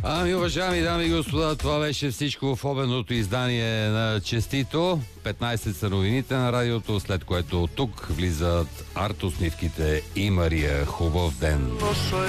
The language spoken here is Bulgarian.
Уважаеми дами и господа, това беше всичко в обедното издание на Честито. 15 са новините на радиото, след което тук влизат артусмивките и Мария. Хубав ден!